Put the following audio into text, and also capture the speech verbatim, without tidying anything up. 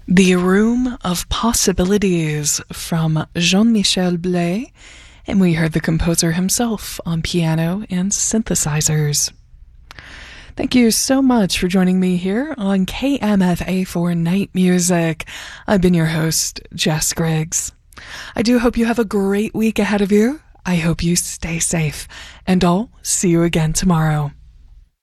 The Room of Possibilities from Jean-Michel Blais, and we heard the composer himself on piano and synthesizers. Thank you so much for joining me here on K M F A for Night Music. I've been your host, Jess Griggs. I do hope you have a great week ahead of you. I hope you stay safe, and I'll see you again tomorrow.